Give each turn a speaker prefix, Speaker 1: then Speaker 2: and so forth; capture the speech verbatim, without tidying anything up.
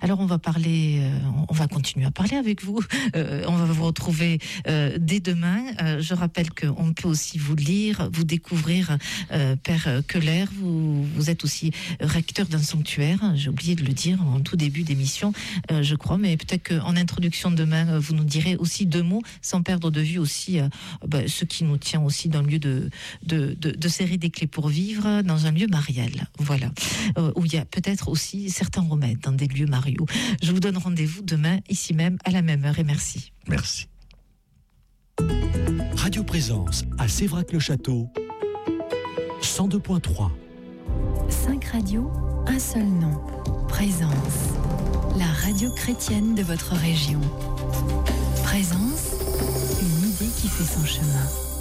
Speaker 1: Alors on va parler, euh, on va continuer à parler avec vous. Euh, on va vous retrouver euh, dès demain. Euh, je rappelle qu'on peut aussi vous lire, vous découvrir. Euh, Père Keller, vous, vous êtes aussi recteur d'un sanctuaire. J'ai oublié de le dire en tout début d'émission, euh, je crois, mais peut-être qu'en introduction demain, vous nous direz aussi deux mots, sans perdre de vue aussi euh, bah, ce qui nous tient aussi dans le lieu de, de, de, de série des clés pour vivre, dans un lieu marial. Voilà. Euh, où il y a peut-être aussi certains remèdes dans des lieux mariaux. Je vous donne rendez-vous demain, ici même, à la même heure, et merci.
Speaker 2: Merci. Radio Présence à Sévrac-le-Château, cent deux point trois.
Speaker 3: Cinq radios, un seul nom. Présence. La radio chrétienne de votre région. Présence, une idée qui fait son chemin.